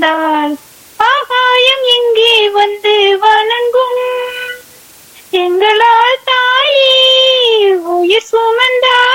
வந்தால் ஆகாயம் எங்கே வந்து வணங்கும். எங்களால் தாயே உயிர் சுமந்தாய்,